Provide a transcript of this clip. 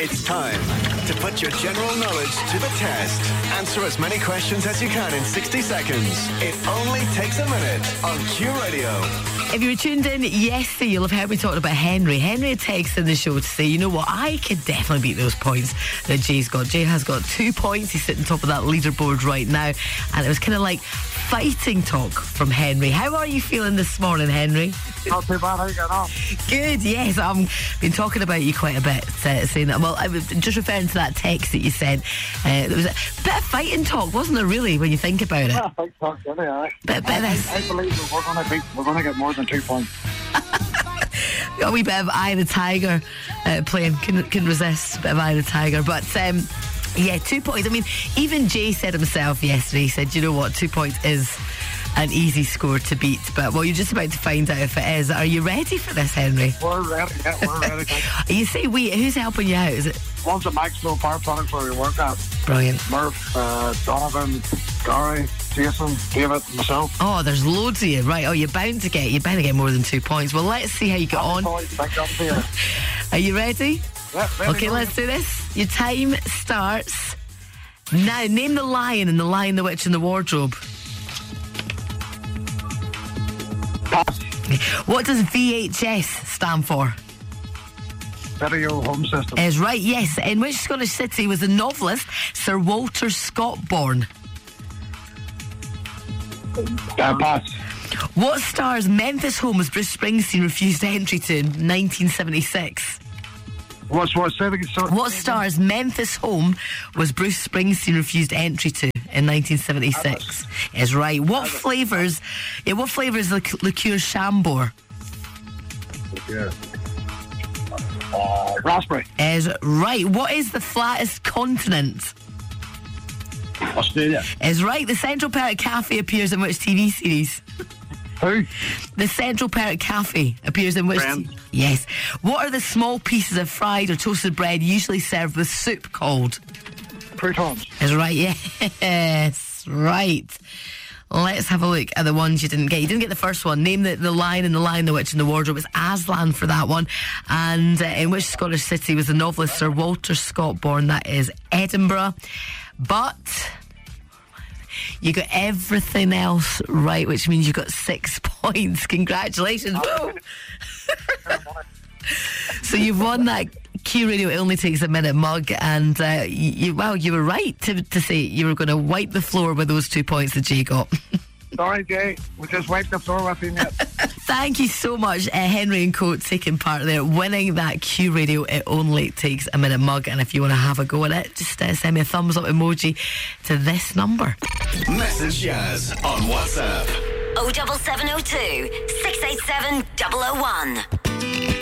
It's time to put your general knowledge to the test. Answer as many questions as you can in 60 seconds. It only takes a minute on Q Radio. If you were tuned in yesterday, you'll have heard me talking about Henry. Henry had texted the show to say, you know what, I could definitely beat those points that Jay's got. Jay has got 2 points. He's sitting top of that leaderboard right now. And it was kind of like fighting talk from Henry. How are you feeling this morning, Henry? Not too bad. How you getting on? Good, yes. I've been talking about you quite a bit, saying that. Well, I was just referring to that text that you sent. There was a bit of fighting talk, wasn't there, really, when you think about it? Yeah, fighting talk, yeah. Bit of this. I believe we're going to get more than 2 points. Got a wee bit of Eye of the Tiger playing. Couldn't resist a bit of Eye of the Tiger. But yeah, 2 points. I mean, even Jay said himself yesterday, he said, you know what, 2 points is an easy score to beat. But, well, you're just about to find out if it is. Are you ready for this, Henry? We're ready, yeah, we're ready. You say we, who's helping you out? Is it? One's a Maxwell Power Products where we work at. Brilliant. Murph, Donovan, Gary, Jason, David, myself. Oh, there's loads of you. Right, you're bound to get more than 2 points. Well, let's see how you get on. Are you ready? Yeah, ready. Okay, let's do this. Your time starts now. Name the Lion in The Lion, the Witch and the Wardrobe. Pass. What does VHS stand for? Video Home System. Is right, yes. In which Scottish city was the novelist Sir Walter Scott born? Pass. What star's Memphis home was Bruce Springsteen refused entry to in 1976? What star's Memphis home was Bruce Springsteen refused entry to in 1976? Is right. What flavours the liqueur Chambord? Yeah. Raspberry. Is right. What is the flattest continent? Australia. Is right. The Central Park Cafe appears in which TV series? Who? The Central Park Cafe appears in which... Yes. What are the small pieces of fried or toasted bread usually served with soup called? Croutons. Is right, yes. Right. Let's have a look at the ones you didn't get. You didn't get the first one. Name the Lion in The Lion, the Witch and the Wardrobe. It was Aslan for that one. And in which Scottish city was the novelist Sir Walter Scott born? That is Edinburgh. But... you got everything else right, which means you got 6 points. Congratulations. Woo! So you've won that Q Radio It Only Takes a Minute mug, and you were right to say you were going to wipe the floor with those 2 points that Jay got. Sorry, Jay. We just wiped the floor with him yet. Thank you so much, Henry and Co, taking part there, winning that Q Radio It Only Takes a Minute mug. And if you want to have a go at it, just send me a thumbs up emoji to this number. Message Jazz on WhatsApp. 07702 687 001.